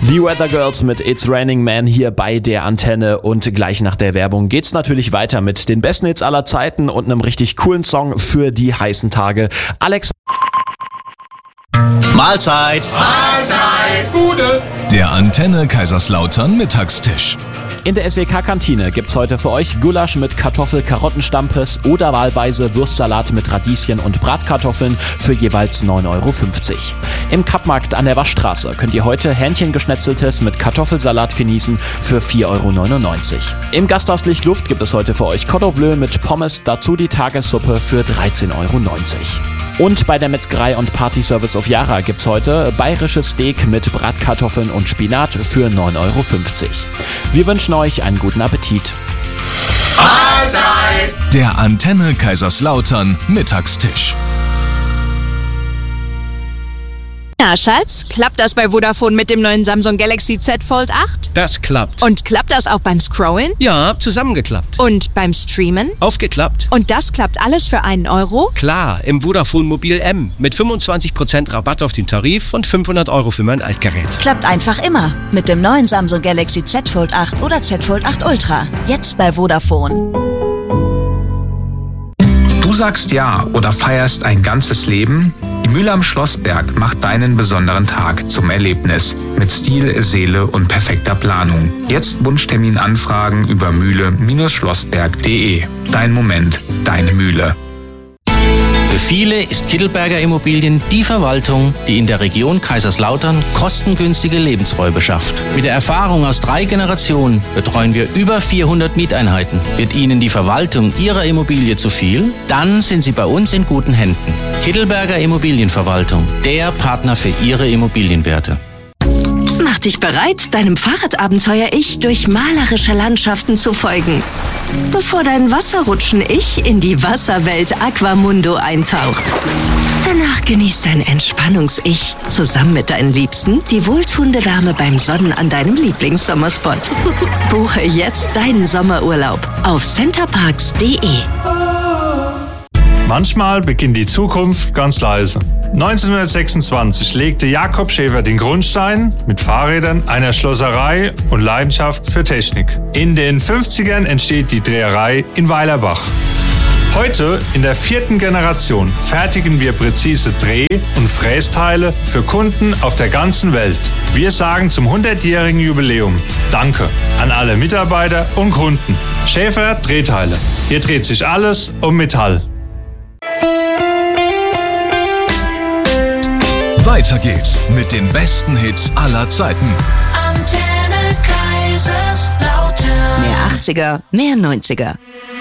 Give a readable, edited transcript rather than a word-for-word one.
Die Weather Girls mit It's Raining Man hier bei der Antenne und gleich nach der Werbung geht's natürlich weiter mit den besten Hits aller Zeiten und einem richtig coolen Song für die heißen Tage. Alex. Mahlzeit! Mahlzeit! Bude! Der Antenne Kaiserslautern Mittagstisch. In der SWK-Kantine gibt's heute für euch Gulasch mit Kartoffel-Karottenstampes oder wahlweise Würstsalat mit Radieschen und Bratkartoffeln für jeweils 9,50 €. Im Kappmarkt an der Waschstraße könnt ihr heute Hähnchengeschnetzeltes mit Kartoffelsalat genießen für 4,99 €. Im Gasthaus Lichtluft gibt es heute für euch Cordon Bleu mit Pommes, dazu die Tagessuppe für 13,90 €. Und bei der Metzgerei und Partyservice auf Yara gibt's heute bayerisches Steak mit Bratkartoffeln und Spinat für 9,50 €. Wir wünschen euch einen guten Appetit. Mahlzeit! Der Antenne Kaiserslautern Mittagstisch. Na, Schatz, klappt das bei Vodafone mit dem neuen Samsung Galaxy Z Fold 8? Das klappt. Und klappt das auch beim Scrollen? Ja, zusammengeklappt. Und beim Streamen? Aufgeklappt. Und das klappt alles für 1 €? Klar, im Vodafone Mobil M mit 25% Rabatt auf den Tarif und 500 € für mein Altgerät. Klappt einfach immer mit dem neuen Samsung Galaxy Z Fold 8 oder Z Fold 8 Ultra. Jetzt bei Vodafone. Du sagst ja oder feierst ein ganzes Leben? Die Mühle am Schlossberg macht deinen besonderen Tag zum Erlebnis. Mit Stil, Seele und perfekter Planung. Jetzt Wunschtermin anfragen über mühle-schlossberg.de. Dein Moment, deine Mühle. Für viele ist Kittelberger Immobilien die Verwaltung, die in der Region Kaiserslautern kostengünstige Lebensräume schafft. Mit der Erfahrung aus 3 Generationen betreuen wir über 400 Mieteinheiten. Wird Ihnen die Verwaltung Ihrer Immobilie zu viel? Dann sind Sie bei uns in guten Händen. Kittelberger Immobilienverwaltung, der Partner für Ihre Immobilienwerte. Mach dich bereit, deinem Fahrradabenteuer-Ich durch malerische Landschaften zu folgen, bevor dein Wasserrutschen-Ich in die Wasserwelt Aquamundo eintaucht. Danach genießt dein Entspannungs-Ich zusammen mit deinen Liebsten die wohltuende Wärme beim Sonnen an deinem Lieblingssommerspot. Buche jetzt deinen Sommerurlaub auf centerparks.de. Manchmal beginnt die Zukunft ganz leise. 1926 legte Jakob Schäfer den Grundstein mit Fahrrädern, einer Schlosserei und Leidenschaft für Technik. In den 50ern entsteht die Dreherei in Weilerbach. Heute, in der 4. Generation, fertigen wir präzise Dreh- und Frästeile für Kunden auf der ganzen Welt. Wir sagen zum 100-jährigen Jubiläum Danke an alle Mitarbeiter und Kunden. Schäfer Drehteile. Hier dreht sich alles um Metall. Weiter geht's mit den besten Hits aller Zeiten. Antenne Kaiserslautern. Mehr 80er, mehr 90er.